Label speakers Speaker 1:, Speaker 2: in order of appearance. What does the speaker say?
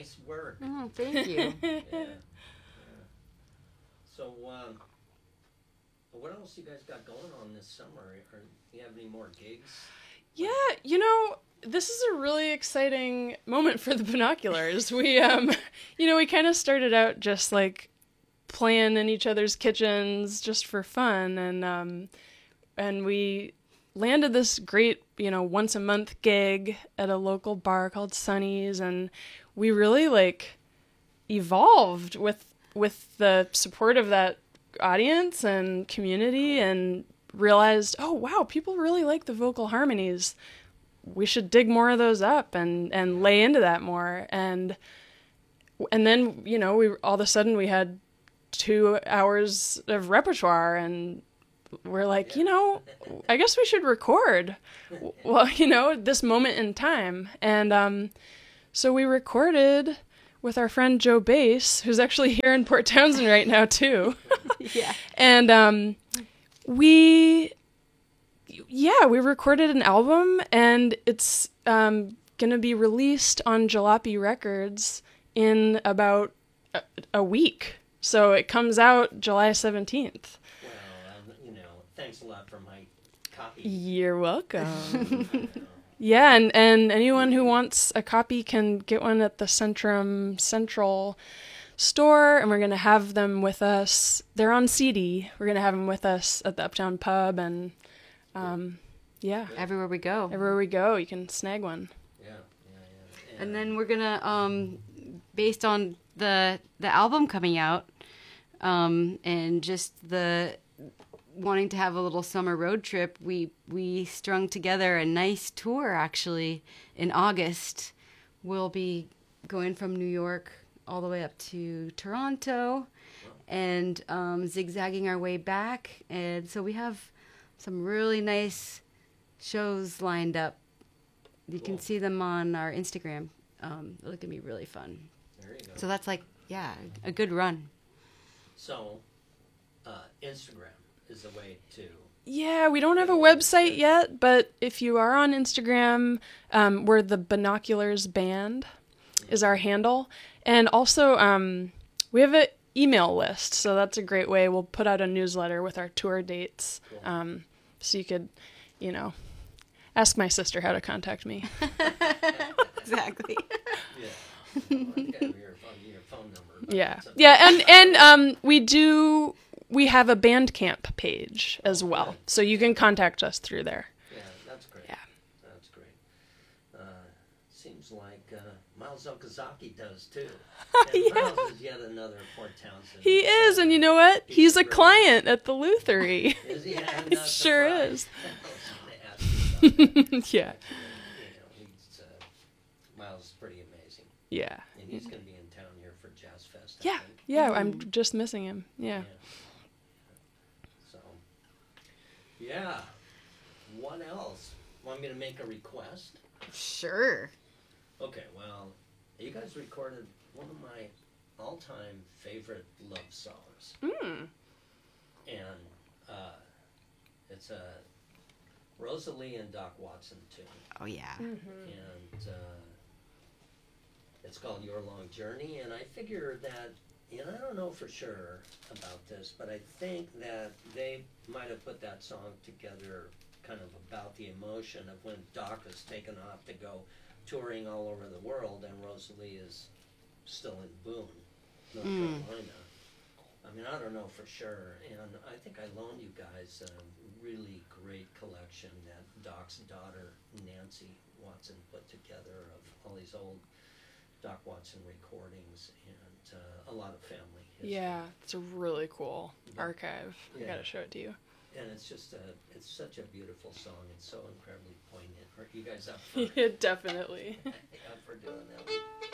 Speaker 1: nice work.
Speaker 2: Oh, thank you.
Speaker 1: Yeah. So, what else you guys got going on this summer? Or do you have any more gigs?
Speaker 3: Yeah, this is a really exciting moment for the Binoculars. We, we kind of started out just like playing in each other's kitchens just for fun, and we landed this great, once a month gig at a local bar called Sunny's, and we really like evolved with the support of that audience and community, and realized, oh wow, people really like the vocal harmonies. We should dig more of those up and lay into that more. And then, we all of a sudden we had 2 hours of repertoire, and we're like, I guess we should record. Well, this moment in time. And so we recorded with our friend Joe Bass, who's actually here in Port Townsend right now too.
Speaker 2: Yeah.
Speaker 3: And we recorded an album, and it's going to be released on Jalopy Records in about a week. So it comes out July 17th.
Speaker 1: Well, thanks a lot for my copy.
Speaker 3: You're welcome. Yeah, and anyone who wants a copy can get one at the Centrum Central store, and we're going to have them with us. They're on CD. We're going to have them with us at the Uptown Pub, and
Speaker 2: everywhere we go,
Speaker 3: you can snag one.
Speaker 1: Yeah.
Speaker 2: And then we're gonna, based on the album coming out, and just the wanting to have a little summer road trip, we strung together a nice tour actually in August. We'll be going from New York all the way up to Toronto, and zigzagging our way back. And so we have some really nice shows lined up. You can see them on our Instagram. They're going to be really fun.
Speaker 1: There you go.
Speaker 2: So that's like, a good run.
Speaker 1: So, Instagram is the way to...
Speaker 3: Yeah, we don't have a website yet, but if you are on Instagram, we're the Binoculars Band is our handle. And also, we have an email list, so that's a great way. We'll put out a newsletter with our tour dates. Cool. So you could, ask my sister how to contact me.
Speaker 2: Exactly.
Speaker 1: Yeah. Your phone number.
Speaker 3: Yeah. Yeah, and we have a Bandcamp page as well.
Speaker 1: Good.
Speaker 3: So you can contact us through there.
Speaker 1: Yeah, that's great.
Speaker 3: Yeah.
Speaker 1: That's great. Seems like Miles Okazaki does too. And
Speaker 3: Yeah.
Speaker 1: Miles is yet another Port Townsend.
Speaker 3: He is, and you know what? He's a
Speaker 1: great.
Speaker 3: client at the Luthery.
Speaker 1: Is he? I'm
Speaker 3: It
Speaker 1: not
Speaker 3: sure
Speaker 1: surprised.
Speaker 3: is.
Speaker 1: I was gonna ask you about that.
Speaker 3: Yeah.
Speaker 1: He's, Miles is pretty amazing.
Speaker 3: Yeah.
Speaker 1: And he's going to be in town here for Jazz Fest, I
Speaker 3: Yeah.
Speaker 1: think.
Speaker 3: Yeah, I'm just missing him. Yeah.
Speaker 1: So, yeah. What else? Want me to make a request?
Speaker 2: Sure.
Speaker 1: Okay, well, you guys recorded one of my all-time favorite love songs.
Speaker 3: Mm.
Speaker 1: And it's a Rosalie and Doc Watson tune.
Speaker 2: Oh, yeah.
Speaker 3: Mm-hmm.
Speaker 1: And it's called Your Long Journey. And I figure that, and I don't know for sure about this, but I think that they might have put that song together kind of about the emotion of when Doc was taken off to go touring all over the world, and Rosalie is still in Boone, North Carolina. I mean, I don't know for sure, and I think I loaned you guys a really great collection that Doc's daughter, Nancy Watson, put together of all these old Doc Watson recordings and a lot of family history.
Speaker 3: Yeah, it's a really cool archive. I
Speaker 1: Yeah.
Speaker 3: gotta show it to you.
Speaker 1: And it's just it's such a beautiful song. It's so incredibly poignant. Are you guys up for,
Speaker 3: Yeah, definitely.
Speaker 1: up for doing that one?